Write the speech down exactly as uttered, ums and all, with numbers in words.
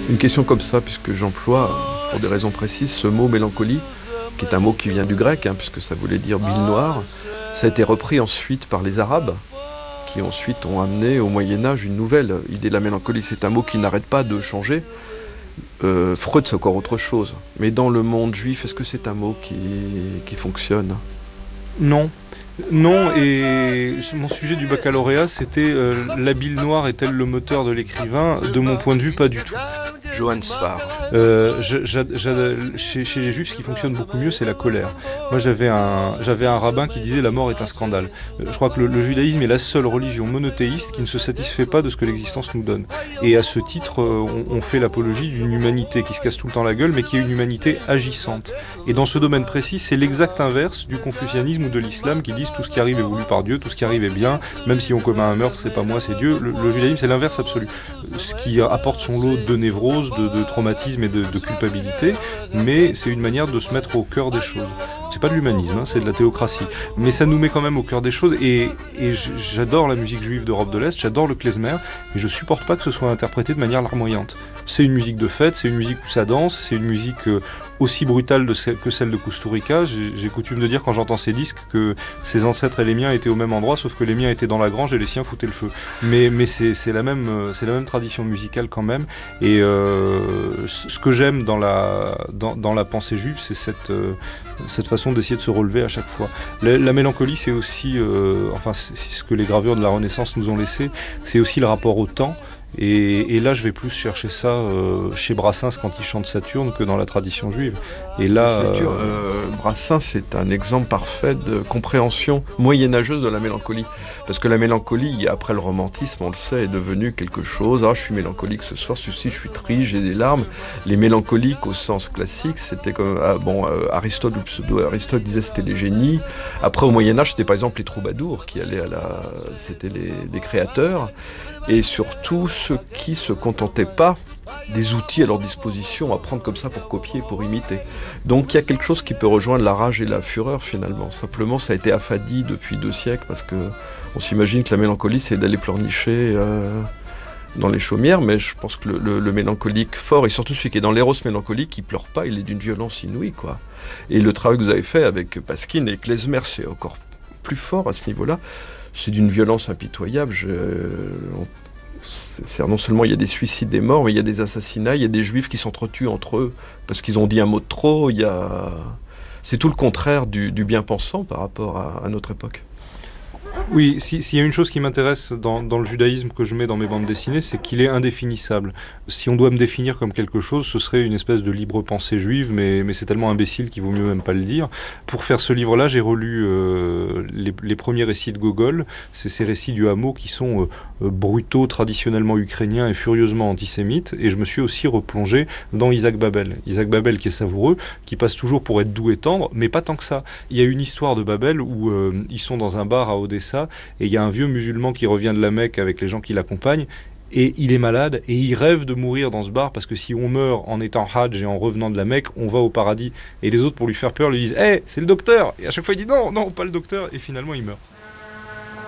Une question comme ça, puisque j'emploie, pour des raisons précises, ce mot mélancolie, qui est un mot qui vient du grec, hein, puisque ça voulait dire bile noire. Ça a été repris ensuite par les Arabes, qui ensuite ont amené au Moyen-Âge une nouvelle idée de la mélancolie. C'est un mot qui n'arrête pas de changer. Euh, Freud, c'est encore autre chose. Mais dans le monde juif, est-ce que c'est un mot qui, qui fonctionne ? Non. Non, et mon sujet du baccalauréat, c'était euh, la bile noire est-elle le moteur de l'écrivain ? De mon point de vue, pas du tout. Johann Sfar. Euh, j'a, j'a, j'a, chez, chez les juifs, ce qui fonctionne beaucoup mieux, c'est la colère. Moi, j'avais un, j'avais un rabbin qui disait « la mort est un scandale ». Euh, je crois que le, le judaïsme est la seule religion monothéiste qui ne se satisfait pas de ce que l'existence nous donne. Et à ce titre, euh, on, on fait l'apologie d'une humanité qui se casse tout le temps la gueule, mais qui est une humanité agissante. Et dans ce domaine précis, c'est l'exact inverse du confucianisme ou de l'islam qui disent « tout ce qui arrive est voulu par Dieu, tout ce qui arrive est bien, même si on commet un meurtre, c'est pas moi, c'est Dieu ». Le, le judaïsme, c'est l'inverse absolu. Ce qui apporte son lot de névrose, de, de traumatisme et de, de culpabilité, mais c'est une manière de se mettre au cœur des choses. C'est pas de l'humanisme, hein, c'est de la théocratie. Mais ça nous met quand même au cœur des choses, et, et j'adore la musique juive d'Europe de l'Est, j'adore le klezmer, mais je supporte pas que ce soit interprété de manière larmoyante. C'est une musique de fête, c'est une musique où ça danse, c'est une musique euh, aussi brutale de celle, que celle de Kusturica. J'ai, j'ai coutume de dire quand j'entends ces disques que ses ancêtres et les miens étaient au même endroit, sauf que les miens étaient dans la grange et les siens foutaient le feu. Mais, mais c'est, c'est, la même, c'est la même tradition musicale quand même, et euh, ce que j'aime dans la, dans, dans la pensée juive, c'est cette, euh, cette façon d'essayer de se relever à chaque fois. La, la mélancolie, c'est aussi, euh, enfin, c'est ce que les gravures de la Renaissance nous ont laissé, c'est aussi le rapport au temps. Et, et là, je vais plus chercher ça euh, chez Brassens quand il chante Saturne que dans la tradition juive. Et là, Saturne, euh, Brassens, c'est un exemple parfait de compréhension moyenâgeuse de la mélancolie. Parce que la mélancolie, après le romantisme, on le sait, est devenue quelque chose. Ah, je suis mélancolique ce soir, ceci, je suis triste, j'ai des larmes. Les mélancoliques, au sens classique, c'était comme ah, bon, euh, Aristote ou pseudo-Aristote disait c'était les génies. Après, au Moyen-Âge, c'était par exemple les troubadours qui allaient à la, c'était les, les créateurs. Et surtout ceux qui se contentaient pas des outils à leur disposition à prendre comme ça pour copier, pour imiter. Donc il y a quelque chose qui peut rejoindre la rage et la fureur finalement. Simplement ça a été affadi depuis deux siècles parce que on s'imagine que la mélancolie c'est d'aller pleurnicher euh, dans les chaumières, mais je pense que le, le, le mélancolique fort, et surtout celui qui est dans l'éros mélancolique, il pleure pas, il est d'une violence inouïe, quoi. Et le travail que vous avez fait avec Pasquine et klezmer, c'est encore plus fort à ce niveau-là. C'est d'une violence impitoyable. Je, on, c'est, non seulement il y a des suicides, des morts, mais il y a des assassinats, il y a des juifs qui s'entretuent entre eux parce qu'ils ont dit un mot de trop. Il y a... C'est tout le contraire du, du bien-pensant par rapport à, à notre époque. Oui, s'il si y a une chose qui m'intéresse dans, dans le judaïsme que je mets dans mes bandes dessinées, c'est qu'il est indéfinissable. Si on doit me définir comme quelque chose, ce serait une espèce de libre pensée juive, mais, mais c'est tellement imbécile qu'il vaut mieux même pas le dire. Pour faire ce livre-là, j'ai relu euh, les, les premiers récits de Gogol. C'est ces récits du hameau qui sont euh, brutaux, traditionnellement ukrainiens et furieusement antisémites. Et je me suis aussi replongé dans Isaac Babel. Isaac Babel qui est savoureux, qui passe toujours pour être doux et tendre, mais pas tant que ça. Il y a une histoire de Babel où euh, ils sont dans un bar à Odessa, et il y a un vieux musulman qui revient de la Mecque avec les gens qui l'accompagnent, et il est malade, et il rêve de mourir dans ce bar, parce que si on meurt en étant Hajj et en revenant de la Mecque, on va au paradis. Et les autres, pour lui faire peur, lui disent « Hé, hey, c'est le docteur !» Et à chaque fois, il dit « Non, non, pas le docteur !» Et finalement, il meurt.